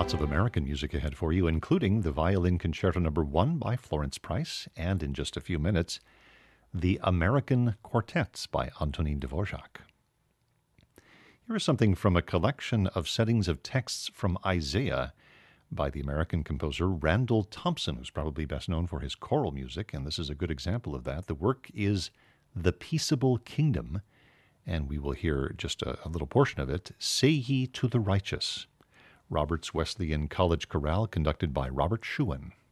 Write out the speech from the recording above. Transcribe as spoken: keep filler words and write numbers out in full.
Lots of American music ahead for you, including the Violin Concerto Number One by Florence Price, and in just a few minutes, the American Quartets by Antonin Dvorak. Here is something from a collection of settings of texts from Isaiah by the American composer Randall Thompson, who's probably best known for his choral music, and this is a good example of that. The work is The Peaceable Kingdom, and we will hear just a, a little portion of it, Say Ye to the Righteous. Roberts Wesleyan College Chorale, conducted by Robert Schuin.